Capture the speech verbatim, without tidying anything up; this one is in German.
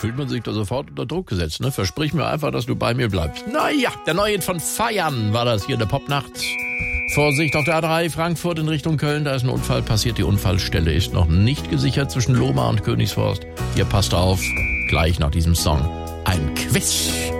fühlt man sich da sofort unter Druck gesetzt. Ne? Versprich mir einfach, dass du bei mir bleibst. Naja, der neue Hit von Feiern war das hier in der Popnacht. Vorsicht auf der A drei Frankfurt in Richtung Köln. Da ist ein Unfall passiert. Die Unfallstelle ist noch nicht gesichert zwischen Lohmar und Königsforst. Ihr passt auf, gleich nach diesem Song ein Quiz.